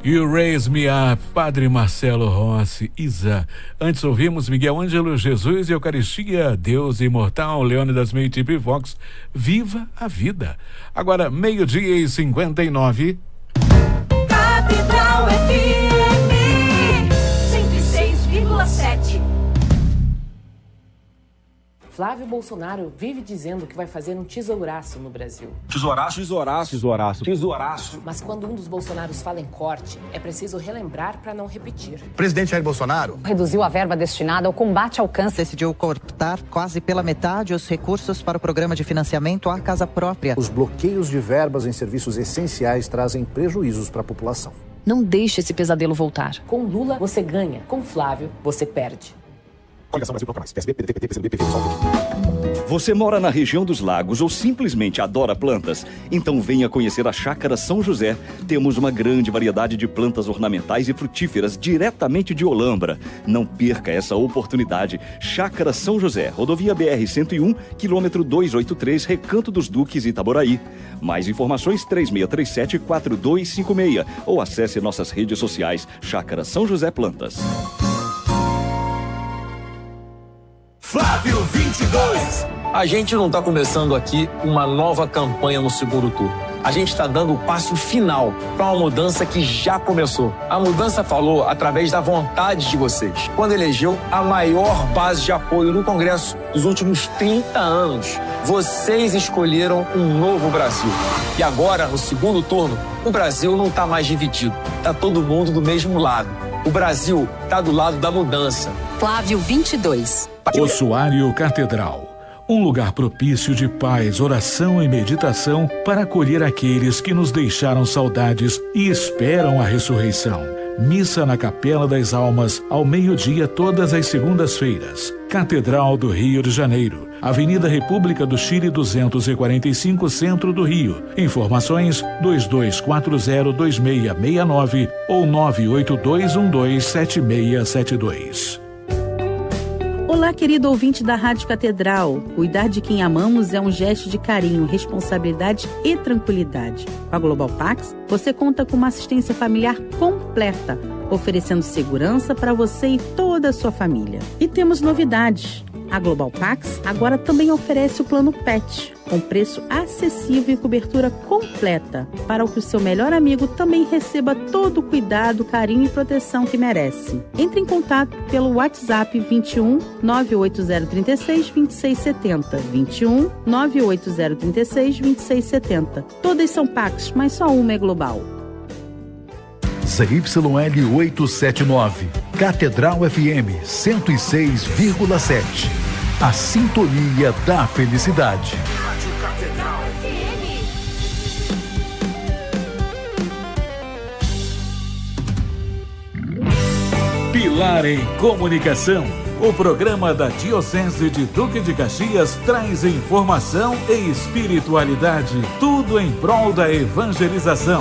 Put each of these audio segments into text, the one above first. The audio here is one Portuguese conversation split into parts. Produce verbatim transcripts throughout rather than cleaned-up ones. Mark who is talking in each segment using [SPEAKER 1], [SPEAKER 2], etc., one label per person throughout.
[SPEAKER 1] You Raise Me Up, Padre Marcelo Rossi, Isa. Antes ouvimos Miguel Ângelo, Jesus e Eucaristia, Deus imortal, Leônidas Meio e Vox, Viva a Vida. Agora, meio-dia e cinquenta e nove.
[SPEAKER 2] Catedral F M cento e seis vírgula sete.
[SPEAKER 3] Flávio Bolsonaro vive dizendo que vai fazer um tesouraço no Brasil.
[SPEAKER 4] Tesouraço, tesouraço, tesouraço, tesouraço.
[SPEAKER 3] Mas quando um dos Bolsonaros fala em corte, é preciso relembrar para não repetir.
[SPEAKER 5] O presidente Jair Bolsonaro
[SPEAKER 6] reduziu a verba destinada ao combate ao câncer. Decidiu cortar quase pela metade os recursos para o programa de financiamento à casa própria.
[SPEAKER 7] Os bloqueios de verbas em serviços essenciais trazem prejuízos para a população.
[SPEAKER 8] Não deixe esse pesadelo voltar.
[SPEAKER 3] Com Lula, você ganha. Com Flávio, você perde.
[SPEAKER 9] Você mora na região dos lagos ou simplesmente adora plantas? Então venha conhecer a Chácara São José. Temos uma grande variedade de plantas ornamentais e frutíferas diretamente de Olambra. Não perca essa oportunidade. Chácara São José, rodovia B R cento e um, quilômetro duzentos e oitenta e três, Recanto dos Duques, Itaboraí. Mais informações três seis três sete, quatro dois cinco seis ou acesse nossas redes sociais Chácara São José Plantas.
[SPEAKER 10] Flávio vinte e dois.
[SPEAKER 11] A gente não está começando aqui uma nova campanha no segundo turno. A gente está dando o passo final para uma mudança que já começou. A mudança falou através da vontade de vocês, quando elegeu a maior base de apoio no Congresso dos últimos trinta anos. Vocês escolheram um novo Brasil. E agora, no segundo turno, o Brasil não está mais dividido. Está todo mundo do mesmo lado. O Brasil está do lado da mudança.
[SPEAKER 8] Flávio vinte e dois.
[SPEAKER 1] Ossuário Catedral, um lugar propício de paz, oração e meditação para acolher aqueles que nos deixaram saudades e esperam a ressurreição. Missa na Capela das Almas, ao meio-dia todas as segundas-feiras. Catedral do Rio de Janeiro, Avenida República do Chile duzentos e quarenta e cinco, Centro do Rio. Informações dois dois quatro zero, dois seis seis nove ou nove oito dois um dois sete seis sete dois.
[SPEAKER 12] Olá, querido ouvinte da Rádio Catedral. Cuidar de quem amamos é um gesto de carinho, responsabilidade e tranquilidade. Com a Global Pax, você conta com uma assistência familiar completa, oferecendo segurança para você e toda a sua família. E temos novidades. A Global Pax agora também oferece o plano Pet, com preço acessível e cobertura completa, para que o seu melhor amigo também receba todo o cuidado, carinho e proteção que merece. Entre em contato pelo WhatsApp vinte e um, nove oito zero três seis, vinte e seis setenta, vinte e um, nove oito zero três seis, vinte e seis setenta. Todas são Pax, mas só uma é global.
[SPEAKER 13] Z Y L oitocentos e setenta e nove, Catedral F M cento e seis vírgula sete. A sintonia da felicidade.
[SPEAKER 2] Rádio Catedral F
[SPEAKER 1] M. Pilar em Comunicação. O programa da Diocese de Duque de Caxias traz informação e espiritualidade, tudo em prol da evangelização.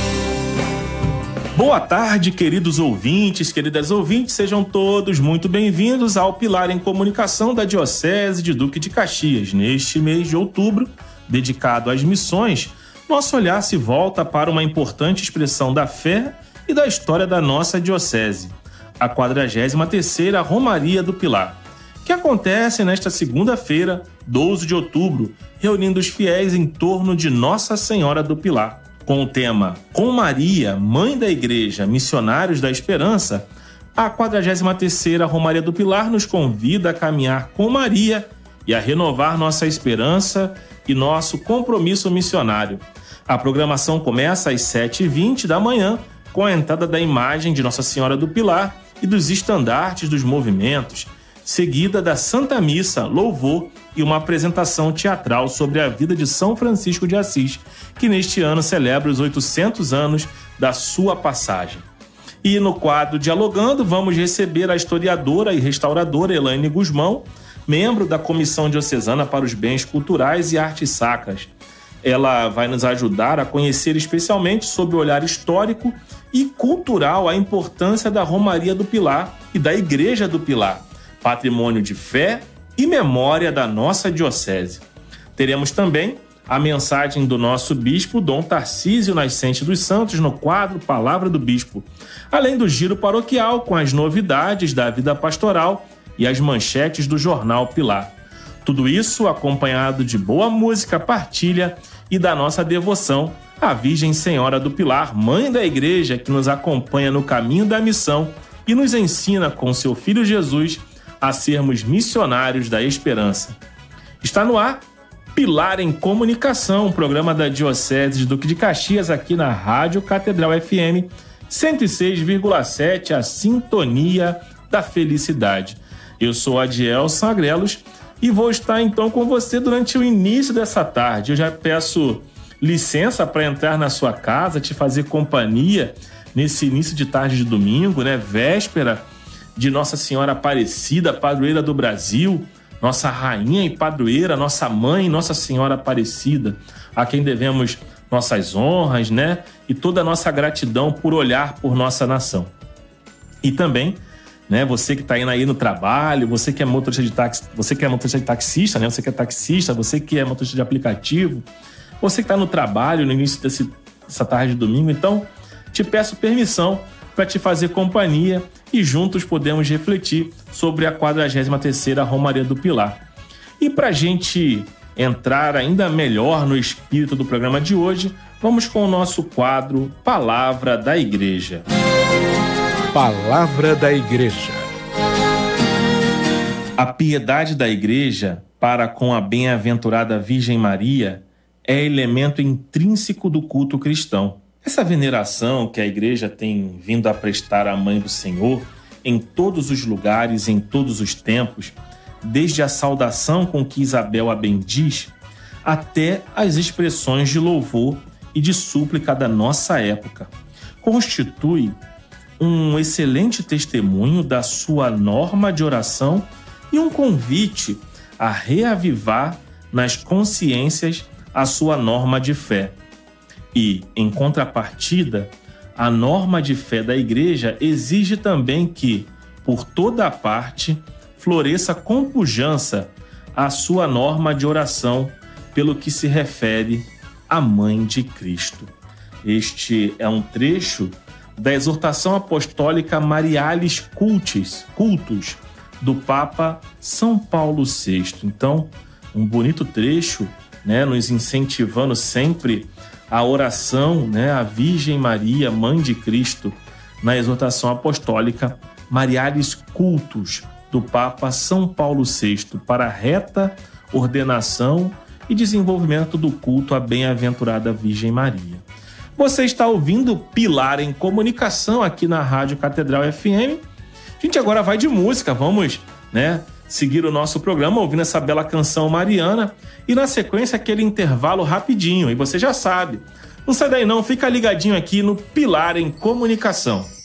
[SPEAKER 14] Boa tarde, queridos ouvintes, queridas ouvintes, sejam todos muito bem-vindos ao Pilar em Comunicação da Diocese de Duque de Caxias. Neste mês de outubro, dedicado às missões, nosso olhar se volta para uma importante expressão da fé e da história da nossa diocese, a quadragésima terceira Romaria do Pilar, que acontece nesta segunda-feira, doze de outubro, reunindo os fiéis em torno de Nossa Senhora do Pilar. Com o tema Com Maria, Mãe da Igreja, Missionários da Esperança, a quadragésima terceira Romaria do Pilar nos convida a caminhar com Maria e a renovar nossa esperança e nosso compromisso missionário. A programação começa às sete e vinte da manhã, com a entrada da imagem de Nossa Senhora do Pilar e dos estandartes dos movimentos, seguida da Santa Missa, louvor e uma apresentação teatral sobre a vida de São Francisco de Assis, que neste ano celebra os oitocentos anos da sua passagem. E no quadro Dialogando, vamos receber a historiadora e restauradora Elaine Guzmão, membro da Comissão Diocesana para os Bens Culturais e Artes Sacras. Ela vai nos ajudar a conhecer especialmente sob o olhar histórico e cultural a importância da Romaria do Pilar e da Igreja do Pilar, patrimônio de fé e memória da nossa diocese. Teremos também a mensagem do nosso bispo Dom Tarcísio Nascente dos Santos no quadro Palavra do Bispo, além do giro paroquial com as novidades da vida pastoral e as manchetes do Jornal Pilar. Tudo isso acompanhado de boa música, partilha e da nossa devoção à Virgem Senhora do Pilar, Mãe da Igreja, que nos acompanha no caminho da missão e nos ensina com seu Filho Jesus a sermos missionários da esperança. Está no ar Pilar em Comunicação, um programa da Diocese de Duque de Caxias, aqui na Rádio Catedral F M cento e seis vírgula sete, a sintonia da felicidade. Eu sou Adielson Agrelos e vou estar então com você durante o início dessa tarde. Eu já peço licença para entrar na sua casa, te fazer companhia nesse início de tarde de domingo, né? Véspera de Nossa Senhora Aparecida, padroeira do Brasil, nossa rainha e padroeira, nossa mãe, Nossa Senhora Aparecida, a quem devemos nossas honras, né? E toda a nossa gratidão por olhar por nossa nação. E também, né, você que está indo aí no trabalho, você que é motorista de táxi, você que é motorista de taxista, né? Você que é taxista, você que é motorista de aplicativo, você que está no trabalho no início desse, dessa tarde de domingo, então te peço permissão para te fazer companhia e juntos podemos refletir sobre a quadragésima terceira Romaria do Pilar. E para a gente entrar ainda melhor no espírito do programa de hoje, vamos com o nosso quadro Palavra da Igreja.
[SPEAKER 1] Palavra da Igreja.
[SPEAKER 14] A piedade da Igreja para com a bem-aventurada Virgem Maria é elemento intrínseco do culto cristão. Essa veneração que a Igreja tem vindo a prestar à Mãe do Senhor em todos os lugares, em todos os tempos, desde a saudação com que Isabel a bendiz, até as expressões de louvor e de súplica da nossa época, constitui um excelente testemunho da sua norma de oração e um convite a reavivar nas consciências a sua norma de fé. E, em contrapartida, a norma de fé da Igreja exige também que, por toda a parte, floresça com pujança a sua norma de oração pelo que se refere à Mãe de Cristo. Este é um trecho da exortação apostólica Marialis Cultus, Cultus do Papa São Paulo sexto. Então, um bonito trecho, né, nos incentivando sempre a oração, né, à Virgem Maria, Mãe de Cristo, na exortação apostólica Marialis Cultus, do Papa São Paulo sexto, para a reta ordenação e desenvolvimento do culto à bem-aventurada Virgem Maria. Você está ouvindo Pilar em Comunicação aqui na Rádio Catedral F M. A gente agora vai de música, vamos, né, seguir o nosso programa ouvindo essa bela canção mariana e na sequência aquele intervalo rapidinho. E você já sabe, não sai daí não, fica ligadinho aqui no Pilar em Comunicação.